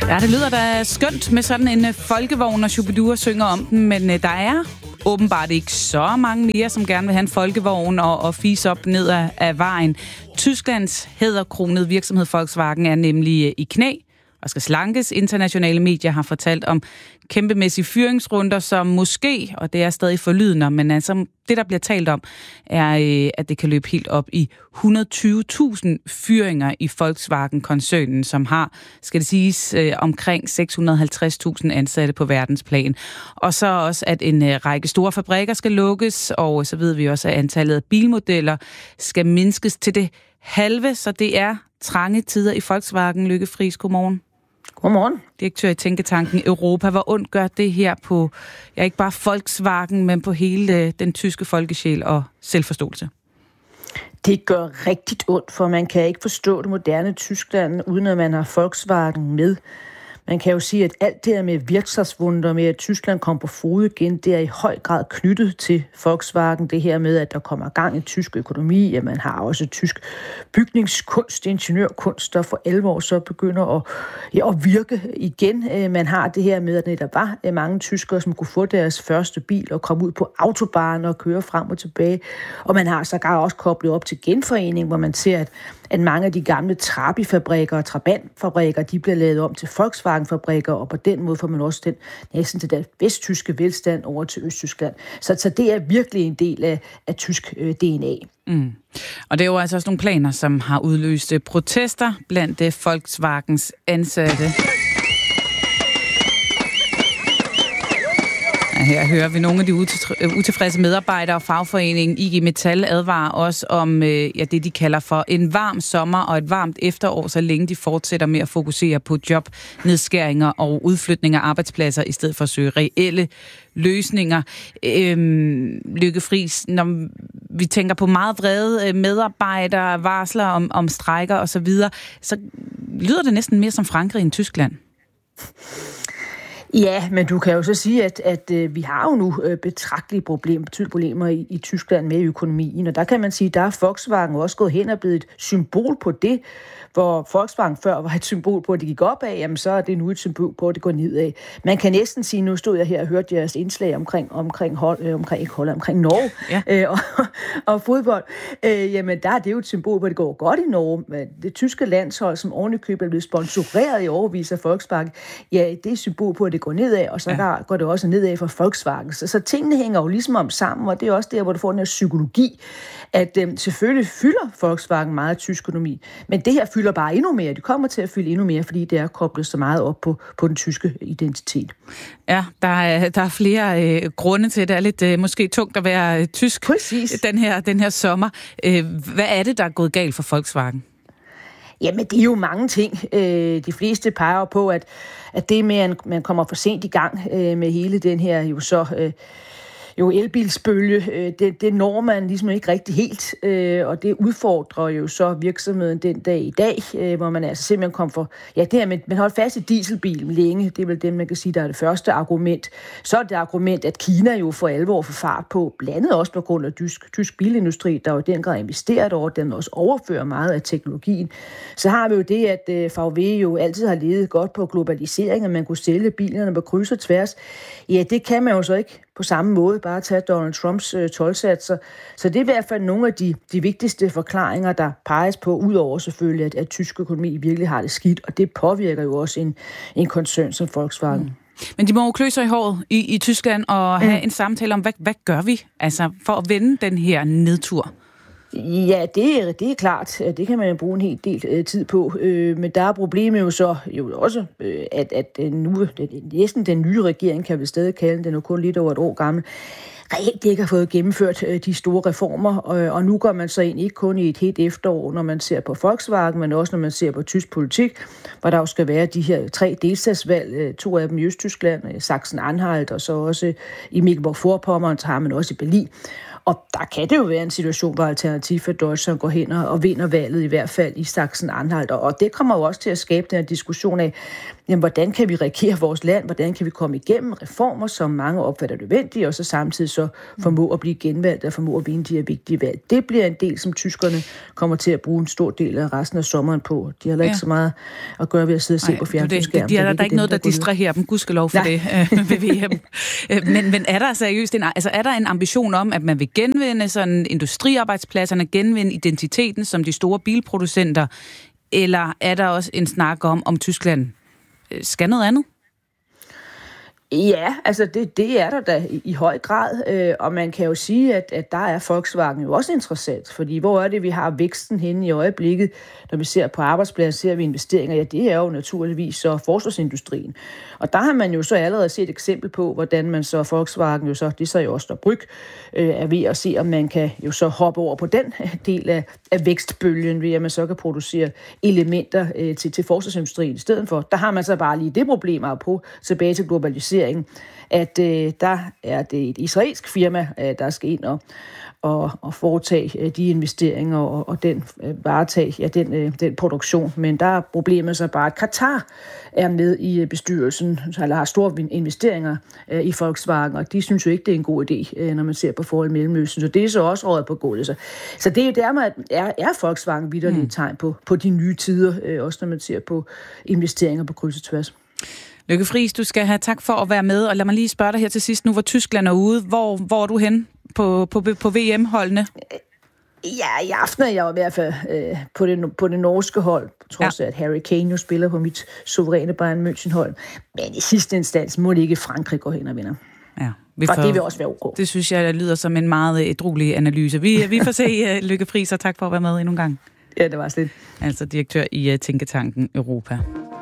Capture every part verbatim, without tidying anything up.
Ja, det lyder da skønt med sådan en uh, folkevogn, og Shubidua synger om den, men uh, der er åbenbart ikke så mange mere, som gerne vil have en folkevogn og, og fise op ned af, af vejen. Tysklands hæderkronede virksomhed Volkswagen er nemlig uh, i knæ og skal slankes. Internationale medier har fortalt om kæmpemæssige fyringsrunder, som måske, og det er stadig forlydende, men altså det, der bliver talt om, er, at det kan løbe helt op i et hundrede og tyve tusind fyringer i Volkswagen-koncernen, som har, skal det siges, omkring seks hundrede og halvtreds tusind ansatte på verdensplan. Og så også, at en række store fabrikker skal lukkes, og så ved vi også, at antallet af bilmodeller skal mindskes til det halve, så det er trange tider i Volkswagen. Lykke Friis, godmorgen. Godmorgen. Direktør i Tænketanken Europa. Hvor ondt gør det her på, ja, ikke bare Volkswagen, men på hele den tyske folkesjæl og selvforståelse? Det gør rigtigt ondt, for man kan ikke forstå det moderne Tyskland, uden at man har Volkswagen med. Man kan jo sige, at alt det her med virksomhedswunder, med at Tyskland kommer på fod igen, det er i høj grad knyttet til Volkswagen. Det her med, at der kommer gang i tysk økonomi, at man har også tysk bygningskunst, ingeniørkunst, der for alvor så begynder at, ja, at virke igen. Man har det her med, at der var mange tyskere, som kunne få deres første bil og komme ud på autobahn og køre frem og tilbage. Og man har sågar også koblet op til genforening, hvor man ser, at at mange af de gamle Trabi-fabrikker og Trabant-fabrikker, de bliver lavet om til Volkswagen-fabrikker, og på den måde får man også den næsten til den vesttyske velstand over til Østtyskland. Så, så det er virkelig en del af, af tysk øh, D N A. Mm. Og det er jo altså også nogle planer, som har udløst protester blandt øh, Volkswagens ansatte. Her hører vi nogle af de utilfredse medarbejdere, og fagforeningen I G Metall advarer også om øh, ja, det, de kalder for en varm sommer og et varmt efterår, så længe de fortsætter med at fokusere på jobnedskæringer og udflytning af arbejdspladser, i stedet for at søge reelle løsninger. Øhm, Lykke Friis, når vi tænker på meget vrede medarbejdere, varsler om, om strejker osv., så, så lyder det næsten mere som Frankrig end Tyskland. Ja, men du kan jo så sige, at, at øh, vi har jo nu øh, betragtelige problemer, betydelige problemer i, i Tyskland med økonomien, og der kan man sige, at der er Volkswagen også gået hen og blevet et symbol på det, hvor Volkswagen før var et symbol på, at det gik opad, jamen så er det nu et symbol på, at det går nedad. Man kan næsten sige, nu stod jeg her og hørte jeres indslag omkring, omkring, hold, øh, omkring, ikke Holland, omkring Norge ja. øh, og, og fodbold. Øh, jamen der er det jo et symbol på, at det går godt i Norge. Men det tyske landshold, som ovenikøbet er blevet sponsoreret i overvis af Volkswagen, ja, det er et symbol på, at det går nedad, og så ja. der går det også nedad for Volkswagen. Så, så tingene hænger jo ligesom om sammen, og det er også der, hvor du får den her psykologi, at øh, selvfølgelig fylder Volkswagen meget tysk økonomi, men det her fylder bare endnu mere. De kommer til at fylde endnu mere, fordi det er koblet så meget op på, på den tyske identitet. Ja, der er, der er flere øh, grunde til, det er lidt øh, måske tungt at være øh, tysk den her, den her sommer. Øh, hvad er det, der er gået galt for Volkswagen? Jamen, det er jo mange ting. De fleste peger på, at, at det med, at man kommer for sent i gang med hele den her jo så jo elbilsbølge, det, det når man ligesom ikke rigtig helt, og det udfordrer jo så virksomheden den dag i dag, hvor man altså simpelthen kom for, ja, det her med, man holdt fast i dieselbilen længe, det er vel det, man kan sige, der er det første argument. Så er det argument, at Kina jo for alvor får fart på, blandt andet også på grund af tysk, tysk bilindustri, der jo den grad investeret over, den også overfører meget af teknologien. Så har vi jo det, at V W jo altid har levet godt på globalisering, at man kunne sælge bilerne på kryds og tværs. Ja, det kan man jo så ikke på samme måde, bare tage Donald Trumps øh, toldsatser. Så det er i hvert fald nogle af de, de vigtigste forklaringer, der peges på, udover selvfølgelig, at, at tysk økonomi virkelig har det skidt, og det påvirker jo også en, en koncern som Volkswagen. Mm. Men de må jo klø sig i håret i, i Tyskland og have mm. en samtale om, hvad, hvad gør vi altså, for at vende den her nedtur? Ja, det er, det er klart. Det kan man jo bruge en hel del øh, tid på. Øh, men der er problemet jo så jo også, øh, at, at nu, næsten den nye regering, kan vi stadig kalde den, den er kun lidt over et år gammel, reelt ikke har fået gennemført øh, de store reformer. Og, og nu går man så ind ikke kun i et helt efterår, når man ser på Volkswagen, men også når man ser på tysk politik, hvor der jo skal være de her tre delstatsvalg, øh, to af dem i Østtyskland, Sachsen-Anhalt, og så også i Mecklenburg-Vorpommern, så har man også i Berlin. Og der kan det jo være en situation, hvor Alternativ for Deutschland går hen og vinder valget, i hvert fald i Sachsen-Anhalt. Og det kommer jo også til at skabe den her diskussion af, jamen, hvordan kan vi regere vores land, hvordan kan vi komme igennem reformer, som mange opfatter nødvendige, og så samtidig så formå at blive genvalgt og formå at vinde de her vigtige valg. Det bliver en del, som tyskerne kommer til at bruge en stor del af resten af sommeren på. De har ja. ikke så meget at gøre ved at sidde og se Ej, på fjernsynsskærmen. De, de, de, der er der ikke noget, der distraherer dem, gudskelov for Nej. det ved V M. men, men er der seriøst en, altså er der en ambition om, at man vil genvinde sådan industriarbejdspladserne, genvinde identiteten som de store bilproducenter, eller er der også en snak om, om Tyskland skal noget andet? Ja, altså det, det er der da i, i høj grad, øh, og man kan jo sige, at, at der er Volkswagen jo også interessant, fordi hvor er det, vi har væksten henne i øjeblikket, når vi ser på arbejdspladser, ser vi investeringer, ja, det er jo naturligvis så forsvarsindustrien. Og der har man jo så allerede set et eksempel på, hvordan man så Volkswagen, jo så, det er så jo også der Bryg, øh, er ved at se, om man kan jo så hoppe over på den del af, af vækstbølgen, ved at man så kan producere elementer øh, til, til forsvarsindustrien i stedet for. Der har man så bare lige det problem på tilbage til globalisering, at øh, der er det et israelsk firma, øh, der skal ind og, og, og foretage øh, de investeringer og, og den øh, varetage ja, den, øh, den produktion. Men der er problemet så bare, at Qatar er med i bestyrelsen, eller har store investeringer øh, i Volkswagen, og de synes jo ikke, det er en god idé, øh, når man ser på forhold i Mellemøsten. Så det er så også rådet på gulvet. Så, så det er jo dermed, at er, er Volkswagen vitterligt mm. tegn på, på de nye tider, øh, også når man ser på investeringer på kryds og tværs. Lykke Friis, du skal have tak for at være med, og lad mig lige spørge dig her til sidst, nu hvor Tyskland er ude. Hvor, hvor er du hen på, på, på V M-holdene? Ja, i aften er jeg jo i hvert fald øh, på, det, på det norske hold, trods ja. at Harry Kane jo spiller på mit suveræne Bayern München-hold. Men i sidste instans må det ikke Frankrig gå hen og vinder. Ja, vi og får, det vil også være ok. Det synes jeg lyder som en meget ædruelig analyse. Vi, vi får se uh, Lykke Friis, og tak for at være med endnu en gang. Ja, det var slet. Altså direktør i uh, Tænketanken Europa.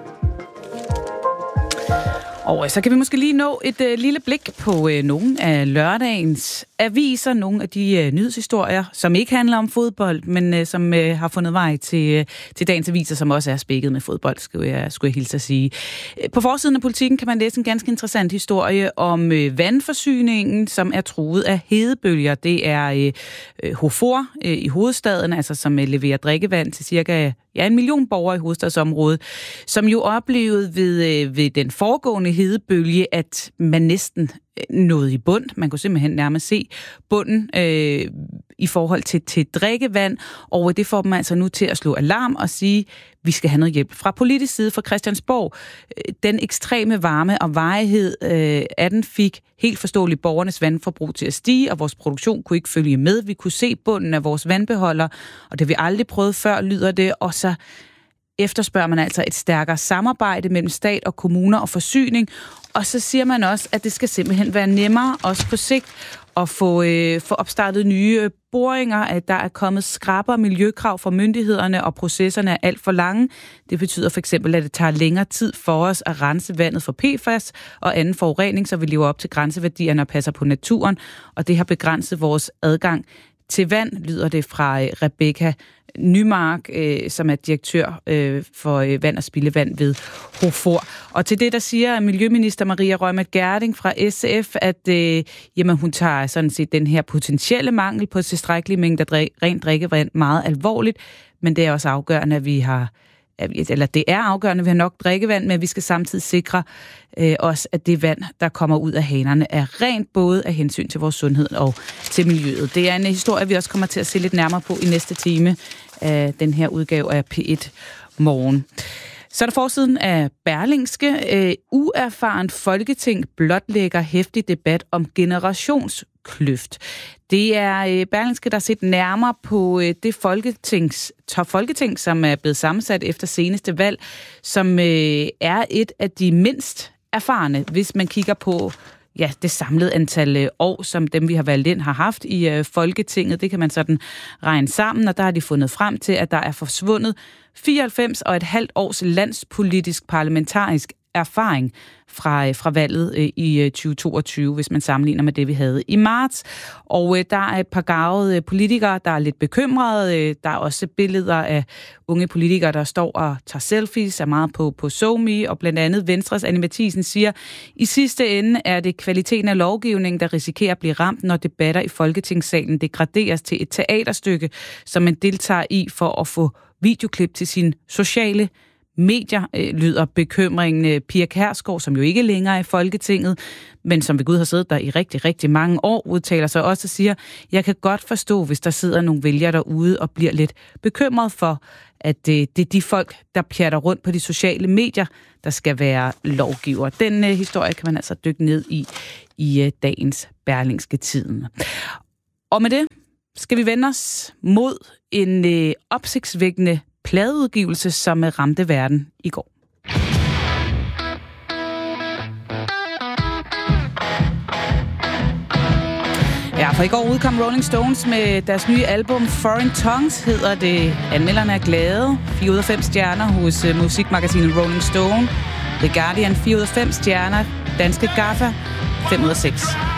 Og så kan vi måske lige nå et øh, lille blik på øh, nogle af lørdagens aviser, nogle af de øh, nyhedshistorier, som ikke handler om fodbold, men øh, som øh, har fundet vej til, øh, til dagens aviser, som også er spækket med fodbold, skulle jeg, skulle jeg hilse at sige. På forsiden af Politikken kan man læse en ganske interessant historie om øh, vandforsyningen, som er truet af hedebølger. Det er øh, Hofor øh, i hovedstaden, altså som øh, leverer drikkevand til cirka ja, en million borgere i hovedstadsområdet, som jo oplevede ved, øh, ved den foregående hedebølge, at man næsten nåede i bund. Man kunne simpelthen nærmest se bunden øh, i forhold til, til drikkevand, og det får dem altså nu til at slå alarm og sige, vi skal have noget hjælp fra politisk side fra Christiansborg. Den ekstreme varme og varighed øh, af den fik helt forståeligt borgernes vandforbrug til at stige, og vores produktion kunne ikke følge med. Vi kunne se bunden af vores vandbeholder, og det har vi aldrig prøvet før, lyder det, og så efterspørger man altså et stærkere samarbejde mellem stat og kommuner og forsyning, og så siger man også, at det skal simpelthen være nemmere, også på sigt, at få, øh, få opstartet nye boringer, at der er kommet skrappere miljøkrav fra myndighederne, og processerne er alt for lange. Det betyder for eksempel, at det tager længere tid for os at rense vandet for P F A S og anden forurening, så vi lever op til grænseværdierne og passer på naturen, og det har begrænset vores adgang til vand, lyder det fra øh, Rebecca Nymark, øh, som er direktør øh, for øh, vand og spildevand ved Hofor. Og til det, der siger miljøminister Maria Reumert Gjerding fra S F, at øh, jamen, hun tager sådan set den her potentielle mangel på tilstrækkelige mængder drik, rent drikkevand meget alvorligt, men det er også afgørende, at vi har eller det er afgørende, at vi har nok drikkevand, men vi skal samtidig sikre øh, os, at det vand, der kommer ud af hanerne, er rent både af hensyn til vores sundhed og til miljøet. Det er en historie, vi også kommer til at se lidt nærmere på i næste time af den her udgave af P et Morgen. Så er der forsiden af Berlingske. Øh, uerfaren folketing blotlægger heftig debat om generationskløft. Det er øh, Berlingske, der har set nærmere på øh, det folketings, top folketing, som er blevet sammensat efter seneste valg, som øh, er et af de mindst erfarne, hvis man kigger på ja, det samlede antal øh, år, som dem, vi har valgt ind, har haft i øh, Folketinget. Det kan man sådan regne sammen, og der har de fundet frem til, at der er forsvundet fireoghalvfems og et halvt års landspolitisk parlamentarisk erfaring fra, fra valget øh, i tyve toogtyve, hvis man sammenligner med det, vi havde i marts. Og øh, der er et par garvede politikere, der er lidt bekymrede. Øh, der er også billeder af unge politikere, der står og tager selfies, er meget på, på SoMe, og blandt andet Venstres Anne Matthiesen siger, i sidste ende er det kvaliteten af lovgivningen, der risikerer at blive ramt, når debatter i Folketingssalen degraderes til et teaterstykke, som man deltager i for at få videoklip til sine sociale medier, øh, lyder bekymringen. Pia Kjærsgaard, som jo ikke længere er i Folketinget, men som ved Gud har siddet der i rigtig, rigtig mange år, udtaler sig også og siger, jeg kan godt forstå, hvis der sidder nogle vælgere derude og bliver lidt bekymret for, at det, det er de folk, der pjatter rundt på de sociale medier, der skal være lovgiver. Den øh, historie kan man altså dykke ned i i øh, dagens Berlingske Tiden. Og med det skal vi vende os mod en øh, opsigtsvækkende pladeudgivelse, som ramte verden i går. Ja, for i går udkom Rolling Stones med deres nye album Foreign Tongues, hedder det. Anmelderne er glade. fire ud af fem stjerner hos uh, musikmagasinet Rolling Stone. The Guardian fire ud af fem stjerner. Danske Gaffa fem ud af seks.